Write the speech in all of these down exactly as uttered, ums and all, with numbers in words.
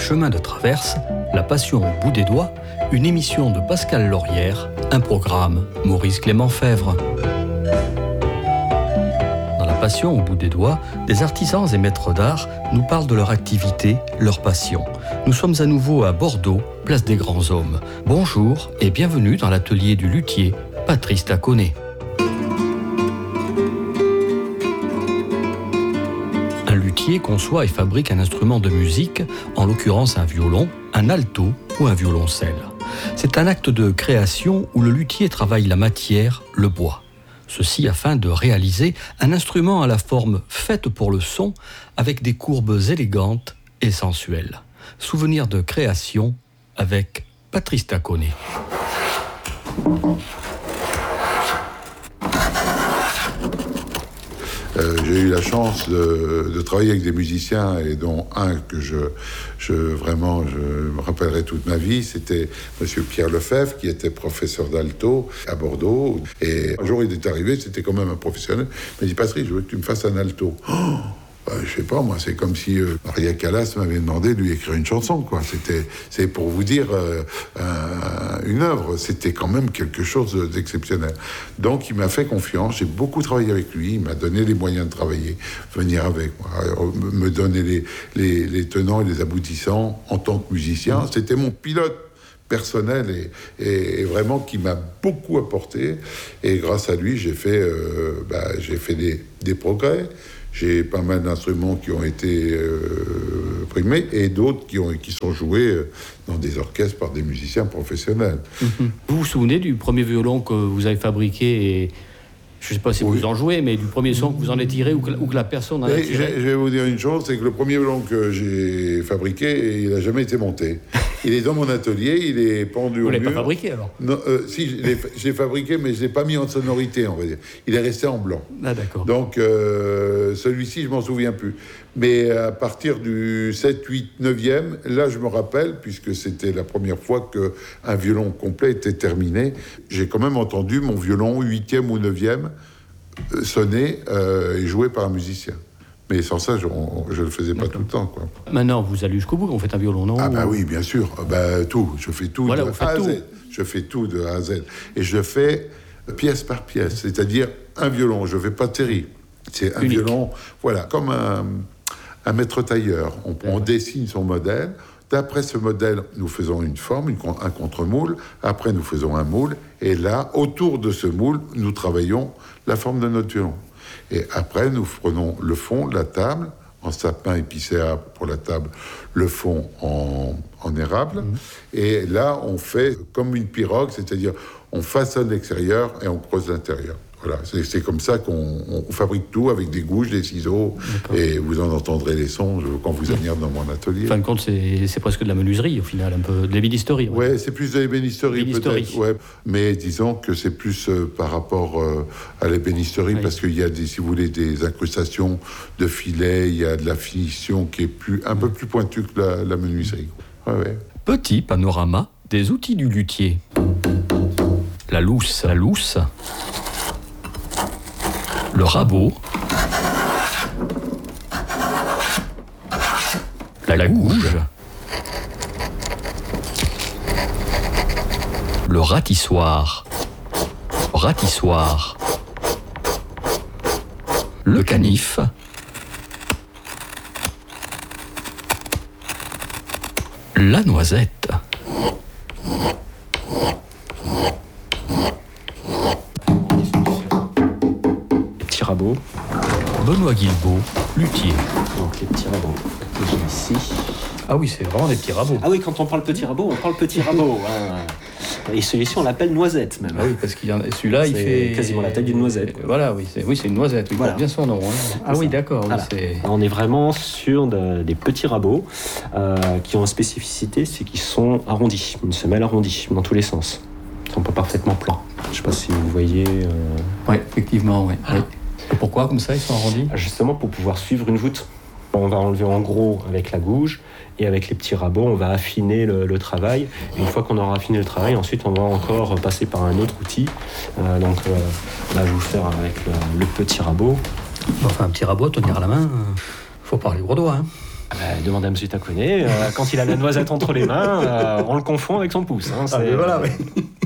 Chemin de traverse, La passion au bout des doigts, une émission de Pascal Laurière, un programme Maurice Clément Fèvre. Dans La passion au bout des doigts, des artisans et maîtres d'art nous parlent de leur activité, leur passion. Nous sommes à nouveau à Bordeaux, place des Grands Hommes. Bonjour et bienvenue dans l'atelier du luthier, Patrice Taconnet. Un luthier conçoit et fabrique un instrument de musique, en l'occurrence un violon, un alto ou un violoncelle. C'est un acte de création où le luthier travaille la matière, le bois. Ceci afin de réaliser un instrument à la forme faite pour le son, avec des courbes élégantes et sensuelles. Souvenir de création avec Patrice Taconnet. Euh, j'ai eu la chance de, de travailler avec des musiciens, et dont un que je, je vraiment je me rappellerai toute ma vie, c'était Monsieur Pierre Lefebvre, qui était professeur d'alto à Bordeaux. Et un jour, il est arrivé, c'était quand même un professionnel. Il m'a dit: Patrice, je veux que tu me fasses un alto. Oh Euh, je sais pas, moi, c'est comme si euh, Maria Callas m'avait demandé de lui écrire une chanson, quoi. C'était, c'est pour vous dire, euh, euh, une œuvre. C'était quand même quelque chose d'exceptionnel. Donc, il m'a fait confiance. J'ai beaucoup travaillé avec lui. Il m'a donné les moyens de travailler, venir avec moi, me donner les, les, les tenants et les aboutissants en tant que musicien. C'était mon pilote personnel et, et, et vraiment qui m'a beaucoup apporté. Et grâce à lui, j'ai fait, euh, bah, j'ai fait des, des progrès. J'ai pas mal d'instruments qui ont été euh, primés et d'autres qui, ont, qui sont joués dans des orchestres par des musiciens professionnels. Mmh. Vous vous souvenez du premier violon que vous avez fabriqué et je ne sais pas si oui. vous en jouez, mais du premier son que vous en avez tiré ou que, ou que la personne en a tiré? Je vais vous dire une chose, c'est que le premier violon que j'ai fabriqué, il n'a jamais été monté. Il est dans mon atelier, il est pendu vous au mur. Vous l'avez pas fabriqué alors? Non, euh, si, je l'ai, je l'ai fabriqué, mais je ne l'ai pas mis en sonorité, on va dire. Il est resté en blanc. Ah d'accord. Donc euh, celui-ci, je ne m'en souviens plus. Mais à partir du sept, huit, neuvième, là je me rappelle, puisque c'était la première fois qu'un violon complet était terminé, j'ai quand même entendu mon violon huitième ou neuvième sonner euh, et joué par un musicien. Mais sans ça, je ne le faisais pas D'accord. tout le temps, quoi. Maintenant, vous allez jusqu'au bout, vous faites un violon, non? Ah bah oui, bien sûr. Bah, tout. Je fais tout voilà, de A à Z. Je fais tout de A à Z. Et je fais pièce par pièce. C'est-à-dire un violon. Je ne fais pas de série. C'est un Unique. violon, voilà, comme un, un maître tailleur. On, on dessine son modèle. D'après ce modèle, nous faisons une forme, une, un contre-moule. Après, nous faisons un moule. Et là, autour de ce moule, nous travaillons la forme de notre violon. Et après, nous prenons le fond, la table, en sapin épicéa pour la table, le fond en, en érable. Mmh. Et là, on fait comme une pirogue, c'est-à-dire on façonne l'extérieur et on creuse l'intérieur. Voilà, c'est, c'est comme ça qu'on on fabrique tout avec des gouges, des ciseaux. D'accord. Et vous en entendrez les sons quand vous allez venir dans mon atelier. En fin de compte, c'est, c'est presque de la menuiserie au final, un peu de l'ébénisterie. Ouais, ouais, c'est plus de l'ébénisterie peut-être. Ouais. Mais disons que c'est plus euh, par rapport euh, à l'ébénisterie, oui. Parce qu'il y a des, si vous voulez, des incrustations de filets, il y a de la finition qui est plus, un peu plus pointue que la, la menuiserie. Ouais, ouais. Petit panorama des outils du luthier. La lousse, la lousse. Le rabot, la, la gouge, le ratissoir, ratissoir, le canif, la noisette. Rabot. Benoît Guilbault, luthier. Donc les petits rabots que j'ai ici. Ah oui, c'est vraiment des petits rabots. Ah oui, quand on parle petit rabot, on parle petit rabot. Hein. Et celui-ci, on l'appelle noisette même. Ah oui, parce qu'il y en a, celui-là, c'est il fait quasiment la taille d'une noisette. Quoi. Voilà, oui, c'est, oui, c'est une noisette. Il voilà. Bien son nom. Hein. Ah c'est oui, ça. D'accord. Voilà. Oui, c'est... On est vraiment sur de, des petits rabots euh, qui ont une spécificité, c'est qu'ils sont arrondis, une semelle arrondie dans tous les sens. Ils ne sont pas parfaitement plans. Je ne sais pas si vous voyez. Euh... Oui, effectivement, oui. oui. Et pourquoi comme ça ils sont arrondis? Justement pour pouvoir suivre une voûte. On va enlever en gros avec la gouge et avec les petits rabots on va affiner le, le travail. Et une fois qu'on aura affiné le travail, ensuite on va encore passer par un autre outil. Euh, donc euh, là je vais vous faire avec le, le petit rabot. Enfin un petit rabot, tenir à la main, faut parler gros doigts. Hein. Ah bah, demandez à M. Taconnet, euh, quand il a la noisette entre les mains, euh, on le confond avec son pouce. Hein, ah, mais voilà, oui.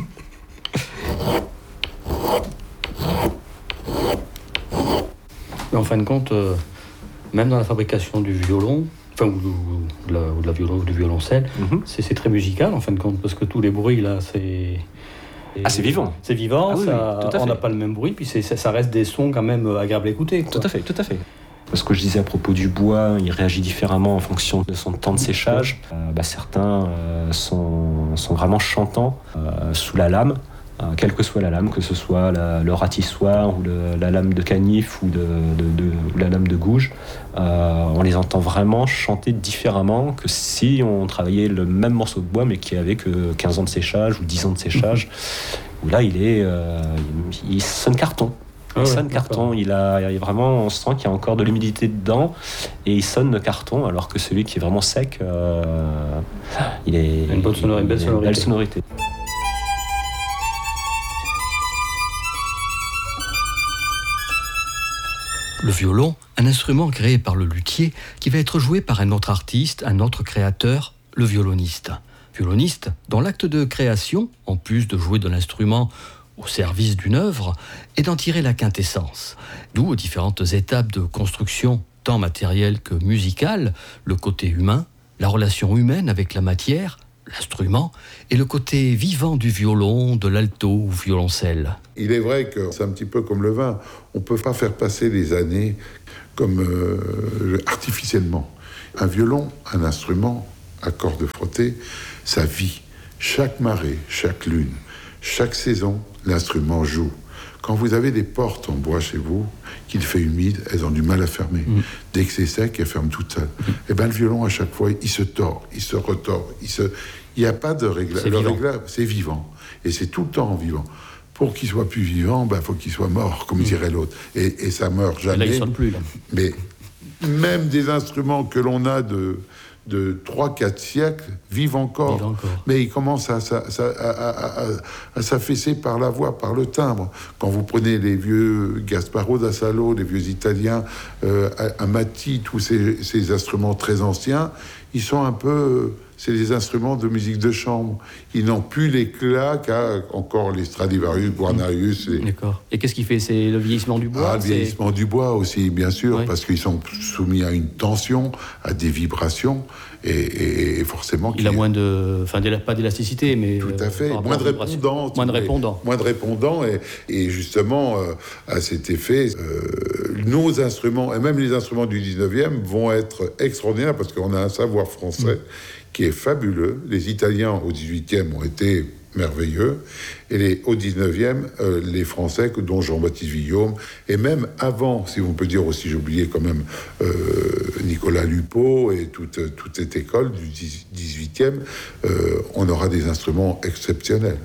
Mais en fin de compte, euh, même dans la fabrication du violon, enfin, ou, ou, de, la, ou de la violon, ou du violoncelle, mm-hmm. c'est, c'est très musical en fin de compte, parce que tous les bruits là, c'est... Ah, c'est vivant. C'est vivant, ah, oui, ça, oui, on n'a pas le même bruit, puis c'est, ça, ça reste des sons quand même agréables à écouter. Quoi. Tout à fait, tout à fait. Ce que je disais à propos du bois, il réagit différemment en fonction de son temps de séchage. Euh, bah, certains euh, sont, sont vraiment chantants euh, sous la lame, euh, quelle que soit la lame, que ce soit la, le ratissoir ou le, la lame de canif ou, de, de, de, ou la lame de gouge. Euh, on les entend vraiment chanter différemment que si on travaillait le même morceau de bois mais qui avait que quinze ans de séchage ou dix ans de séchage, où là il, est, euh, il, il sonne carton. Il ah sonne ouais, carton, il a, il a vraiment, on sent qu'il y a encore de l'humidité dedans et il sonne de carton, alors que celui qui est vraiment sec, euh, il est une bonne sonorité, une belle sonorité. Belle sonorité. Le violon, un instrument créé par le luthier qui va être joué par un autre artiste, un autre créateur, le violoniste. Violoniste dont l'acte de création, en plus de jouer de l'instrument au service d'une œuvre, et d'en tirer la quintessence. D'où aux différentes étapes de construction, tant matérielle que musicale, le côté humain, la relation humaine avec la matière, l'instrument, et le côté vivant du violon, de l'alto ou violoncelle. Il est vrai que c'est un petit peu comme le vin. On ne peut pas faire passer les années comme euh, artificiellement. Un violon, un instrument, à cordes frottées, ça vit. Chaque marée, chaque lune, chaque saison, l'instrument joue. Quand vous avez des portes en bois chez vous, qu'il fait humide, elles ont du mal à fermer. Mmh. Dès que c'est sec, elles ferment toutes seules. Mmh. Et bien le violon, à chaque fois, il se tord, il se retord. Il se... n'y a pas de réglage. C'est le vivant. réglage, c'est vivant. Et c'est tout le temps vivant. Pour qu'il soit plus vivant, il ben, faut qu'il soit mort, comme mmh. dirait l'autre. Et, et ça meurt jamais. Et là, il ne sonne plus. Là. Mais même des instruments que l'on a de... de trois quatre siècles, vivent encore. Vive encore. Mais ils commencent à, à, à, à, à, à s'affaisser par la voix, par le timbre. Quand vous prenez les vieux Gasparo da Salo, les vieux Italiens, euh, Amati, tous ces, ces instruments très anciens, ils sont un peu... C'est des instruments de musique de chambre. Ils n'ont plus l'éclat qu'a encore les Stradivarius, Guarnerius. Et... D'accord. Et qu'est-ce qui fait ? C'est le vieillissement du bois ? Ah, le vieillissement c'est... du bois aussi, bien sûr, oui. parce qu'ils sont soumis à une tension, à des vibrations, et, et, et forcément... Il a moins de... Enfin, pas d'élasticité, mais... Tout à fait. Euh, moins de répondants. Moins de répondants. Moins de répondants, et, et justement, euh, à cet effet, euh, nos instruments, et même les instruments du dix-neuvième, vont être extraordinaires, parce qu'on a un savoir français... Mmh. qui est fabuleux. Les Italiens au dix-huitième ont été merveilleux, et les, au dix-neuvième, euh, les Français, dont Jean-Baptiste Vuillaume, et même avant, si on peut dire aussi, j'ai oublié quand même euh, Nicolas Lupeau et toute, toute cette école du dix-huitième, euh, on aura des instruments exceptionnels.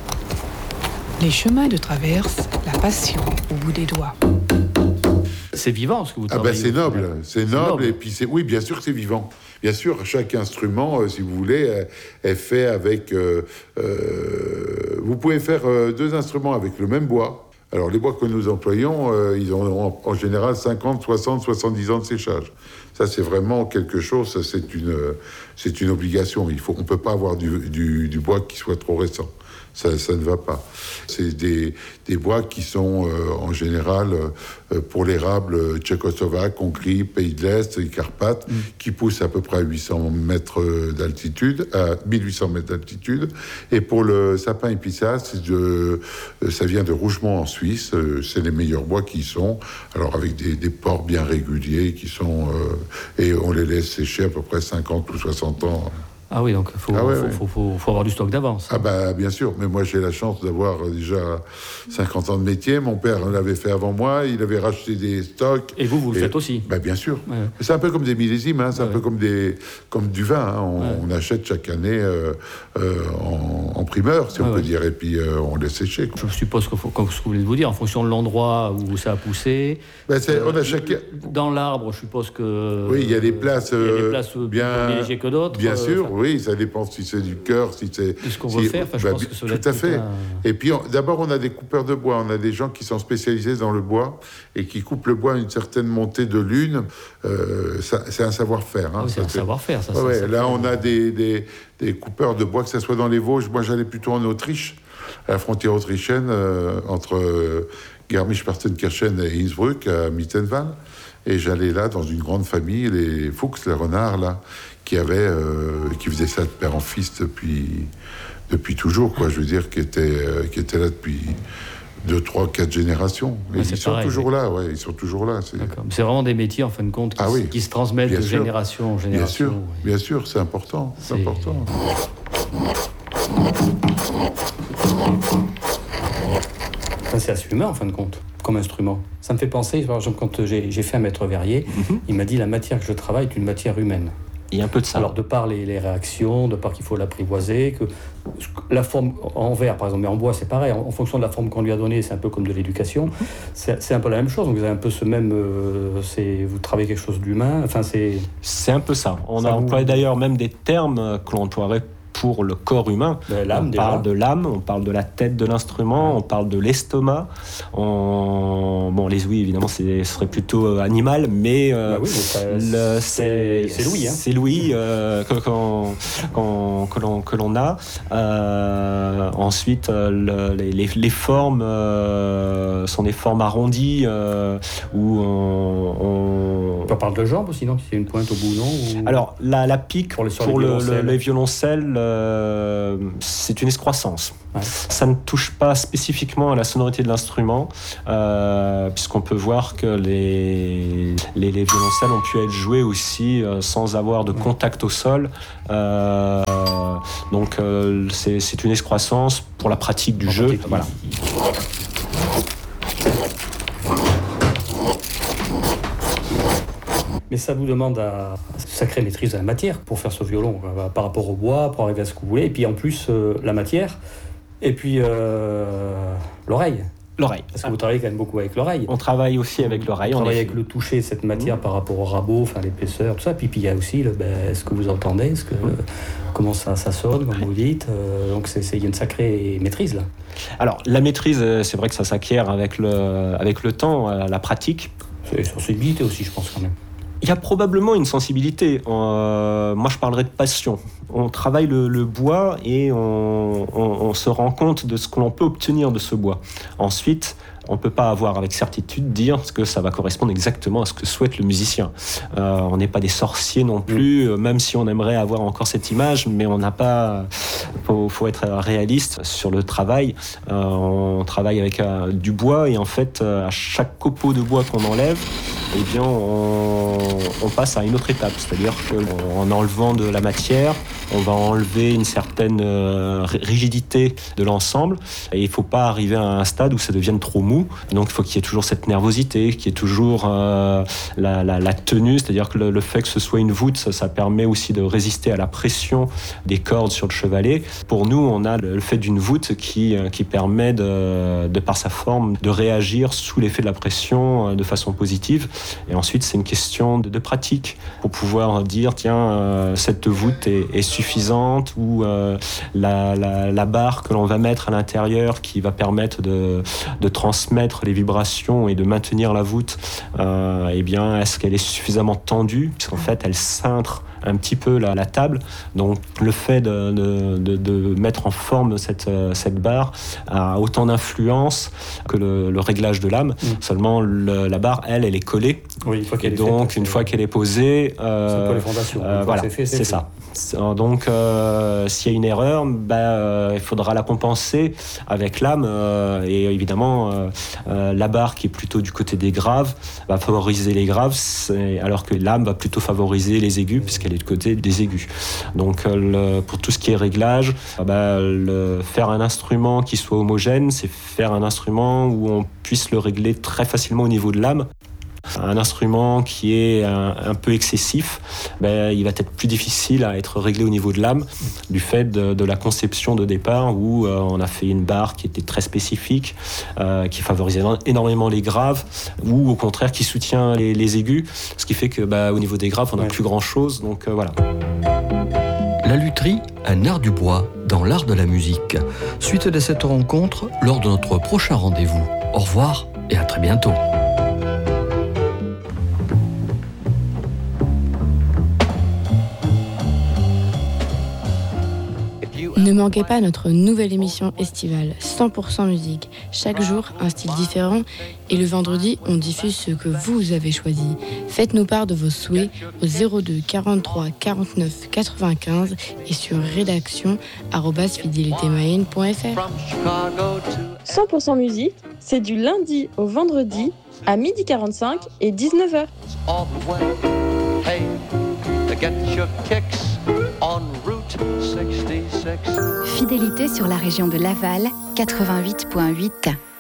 Les chemins de traverse, la passion au bout des doigts. C'est vivant ce que vous travaillez. Ah ben c'est noble, c'est, c'est noble, noble, et puis c'est oui, bien sûr que c'est vivant. Bien sûr, chaque instrument, euh, si vous voulez, est, est fait avec. Euh, euh, vous pouvez faire euh, deux instruments avec le même bois. Alors les bois que nous employons, euh, ils ont en, en général cinquante, soixante, soixante-dix ans de séchage. Ça, c'est vraiment quelque chose. Ça, c'est une, c'est une obligation. Il faut, on peut pas avoir du, du, du bois qui soit trop récent. Ça, ça ne va pas. C'est des, des bois qui sont euh, en général euh, pour l'érable tchécoslovaque, Hongrie, Pays de l'Est, les Carpates, mmh. qui poussent à peu près à huit cents mètres d'altitude, à mille huit cents mètres d'altitude. Et pour le sapin épicéas, de, ça vient de Rougemont en Suisse. C'est les meilleurs bois qui sont. Alors avec des, des ports bien réguliers qui sont euh, et on les laisse sécher à peu près cinquante ou soixante ans. Ah oui, donc il faut, ah ouais, faut, ouais. faut, faut, faut avoir du stock d'avance. Ah bah bien sûr, mais moi j'ai la chance d'avoir déjà cinquante ans de métier. Mon père l'avait fait avant moi, il avait racheté des stocks. Et vous, vous le et, faites aussi. Bah bien sûr. Ouais. C'est un peu comme des millésimes, hein, c'est ouais. un peu comme, des, comme du vin. Hein. On, ouais. on achète chaque année euh, euh, en, en primeur, si ouais, on peut ouais. dire, et puis euh, on laisse sécher. Je suppose que, comme ce que vous voulez vous dire, en fonction de l'endroit où ça a poussé. Bah c'est, euh, on a chaque... Dans l'arbre, je suppose que. Oui, il y a des places, euh, il y a des places bien privilégiées que d'autres. Bien sûr, euh, oui, ça dépend si c'est du cœur, si c'est... De ce qu'on si, veut faire, enfin, je bah, pense que ça tout doit à être fait. un... Et puis, on, d'abord, on a des coupeurs de bois. On a des gens qui sont spécialisés dans le bois et qui coupent le bois à une certaine montée de lune. Euh, ça, c'est un savoir-faire. Hein, ah oui, c'est ça, un c'est... savoir-faire, ça. Ouais, ça, ça là, fait... on a des, des, des coupeurs de bois, que ce soit dans les Vosges. Moi, j'allais plutôt en Autriche, à la frontière autrichienne, euh, entre euh, Garmisch-Partenkirchen et Innsbruck, à Mittenwald. Et j'allais là, dans une grande famille, les Fuchs, les renards, là, qui avaient, euh, qui faisaient ça de père en fils depuis, depuis toujours, quoi. Je veux dire, qui étaient, euh, qui étaient là depuis deux, trois, quatre générations. Et Ouais, ils sont pareil, toujours oui. là, ouais, ils sont toujours là. C'est, D'accord. C'est vraiment des métiers, en fin de compte, qui, ah, oui. qui se transmettent Bien de sûr. génération en bien génération. sûr, Oui. bien sûr, c'est important, c'est, C'est- important. Ça, c'est assez humain, en fin de compte, comme instrument. Ça me fait penser, par exemple, quand j'ai, j'ai fait un maître verrier, Mm-hmm. il m'a dit la matière que je travaille est une matière humaine. Il y a un peu de ça. Alors, de par les, les réactions, de par qu'il faut l'apprivoiser, que la forme en verre, par exemple, mais en bois, c'est pareil. En, en fonction de la forme qu'on lui a donnée, c'est un peu comme de l'éducation. C'est, c'est un peu la même chose. Donc, vous avez un peu ce même... euh, c'est, vous travaillez quelque chose d'humain. Enfin, c'est... C'est un peu ça. On Ça a vous- employé d'ailleurs même des termes que l'on emploierait pour le corps humain. De la lame, on déjà. parle de l'âme, on parle de la tête de l'instrument, on parle de l'estomac. On... Bon, les ouïes, évidemment, c'est, ce serait plutôt euh, animal, mais, euh, Bah oui, mais ça- le- c'est- c'est l'ouïe, hein. C'est l'ouïe euh, que, qu'on- qu'on- que l'on, que l'on a. Euh, ensuite, euh, le- les, les- les formes euh, sont des formes arrondies euh, où on, on- On parle de jambes aussi, non? C'est une pointe au bout, non? Ou... Alors, la, la pique Pour les- sur pour les le- violoncelles. le- les violoncelles, euh, c'est une excroissance. Ouais. Ça ne touche pas spécifiquement à la sonorité de l'instrument, euh, puisqu'on peut voir que les, les, les violoncelles ont pu être jouées aussi euh, sans avoir de contact au sol. Euh, donc, euh, c'est, c'est une excroissance pour la pratique du En jeu. pratique, Voilà. Mais ça vous demande à sacrée maîtrise de la matière pour faire ce violon, quoi, par rapport au bois, pour arriver à ce que vous voulez. Et puis en plus, euh, la matière, et puis euh, l'oreille. L'oreille. Parce que vous travaillez quand même beaucoup avec l'oreille. On travaille aussi avec l'oreille. On en travaille effet. avec le toucher de cette matière par rapport au rabot, enfin l'épaisseur, tout ça. Puis, puis il y a aussi, le, ben, est-ce que vous entendez, est-ce que, euh, comment ça, ça sonne, comme vous dites. Euh, donc c'est, c'est, il y a une sacrée maîtrise là. Alors, la maîtrise, euh, c'est vrai que ça s'acquiert avec le, avec le temps, euh, la pratique. C'est une sensibilité aussi, je pense quand même. Il y a probablement une sensibilité. Euh, moi, je parlerais de passion. On travaille le, le bois et on, on, on se rend compte de ce que l'on peut obtenir de ce bois. Ensuite, on ne peut pas avoir avec certitude dire que ça va correspondre exactement à ce que souhaite le musicien. Euh, on n'est pas des sorciers non plus, mmh. même si on aimerait avoir encore cette image, mais on n'a pas... Il faut, faut être réaliste sur le travail. Euh, on travaille avec euh, du bois et en fait, euh, à chaque copeau de bois qu'on enlève, eh bien, on, on passe à une autre étape. C'est-à-dire qu'en enlevant de la matière, on va enlever une certaine euh, rigidité de l'ensemble et il ne faut pas arriver à un stade où ça devienne trop mou. Donc il faut qu'il y ait toujours cette nervosité, qu'il y ait toujours euh, la, la, la tenue, c'est-à-dire que le, le fait que ce soit une voûte, ça, ça permet aussi de résister à la pression des cordes sur le chevalet. Pour nous, on a le, le fait d'une voûte qui, qui permet, de, de par sa forme, de réagir sous l'effet de la pression de façon positive. Et ensuite, c'est une question de, de pratique pour pouvoir dire, tiens, euh, cette voûte est, est suffisante ou euh, la, la, la barre que l'on va mettre à l'intérieur qui va permettre de, de transmettre les vibrations et de maintenir la voûte, euh, eh bien, est-ce qu'elle est suffisamment tendue, puisqu'en fait, elle cintre un petit peu la, la table. Donc, le fait de, de, de, de mettre en forme cette, cette barre a autant d'influence que le, le réglage de l'âme. Mmh. Seulement, le, la barre, elle, elle est collée. Oui, une fois qu'elle et est donc, faite, une fois qu'elle est posée, euh, c'est les fondations. Euh, voilà, c'est, fait, c'est, c'est ça. Donc, euh, s'il y a une erreur, bah, euh, il faudra la compenser avec l'âme. Euh, et évidemment, euh, euh, la barre qui est plutôt du côté des graves va favoriser les graves, alors que l'âme va plutôt favoriser les aigus, puisqu'elle est du côté des aigus. Donc, euh, le, pour tout ce qui est réglage, bah, le, faire un instrument qui soit homogène, c'est faire un instrument où on puisse le régler très facilement au niveau de l'âme. Un instrument qui est un, un peu excessif, ben, il va être plus difficile à être réglé au niveau de l'âme du fait de, de la conception de départ où euh, on a fait une barre qui était très spécifique, euh, qui favorisait énormément les graves ou au contraire qui soutient les, les aigus, ce qui fait que ben, au niveau des graves on n'a ouais. plus grand chose. Donc euh, voilà. La lutherie, un art du bois dans l'art de la musique. Suite de cette rencontre lors de notre prochain rendez-vous. Au revoir et à très bientôt. Ne manquez pas notre nouvelle émission estivale cent pour cent musique. Chaque jour, un style différent et le vendredi, on diffuse ce que vous avez choisi. Faites-nous part de vos souhaits au zéro deux quarante-trois quarante-neuf quatre-vingt-quinze et sur rédaction arobase fidélité mayenne point f r. cent pour cent musique, c'est du lundi au vendredi à midi quarante-cinq et dix-neuf heures. Fidélité sur la région de Laval, quatre-vingt-huit virgule huit.